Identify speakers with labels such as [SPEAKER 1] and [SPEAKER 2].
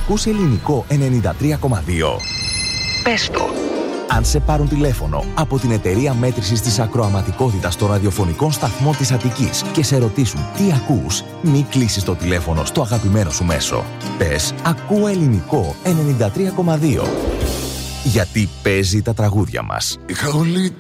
[SPEAKER 1] Ακούς ελληνικό 93,2. Πες το. Αν σε πάρουν τηλέφωνο από την εταιρεία μέτρησης της ακροαματικότητας των ραδιοφωνικών σταθμών της Αττικής και σε ρωτήσουν τι ακούς, μη κλείσεις το τηλέφωνο στο αγαπημένο σου μέσο. Πες «Ακούω ελληνικό 93,2». Γιατί παίζει τα τραγούδια μας.
[SPEAKER 2] Είχα όλη